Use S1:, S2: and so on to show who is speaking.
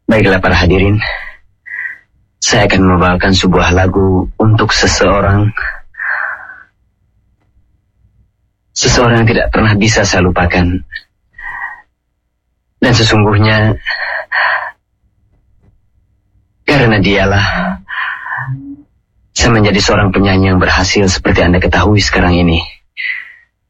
S1: Baiklah para hadirin, saya akan membawakan sebuah lagu untuk seseorang yang tidak pernah bisa saya lupakan. Dan sesungguhnya karena dialah saya menjadi seorang penyanyi yang berhasil seperti Anda ketahui sekarang ini.